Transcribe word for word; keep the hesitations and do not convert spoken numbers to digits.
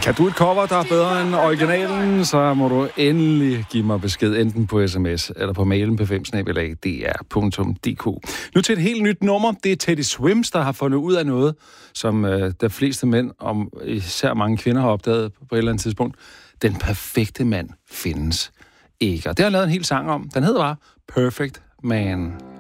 Kan du et cover, der er bedre end originalen, så må du endelig give mig besked, enten på sms eller på mailen på fem snabel-a d r punktum d k. Nu til et helt nyt nummer. Det er Teddy Swims, der har fundet ud af noget, som øh, de fleste mænd, og især mange kvinder, har opdaget på et eller andet tidspunkt. Den perfekte mand findes ikke. Og det har han lavet en hel sang om. Den hedder bare Perfect Man.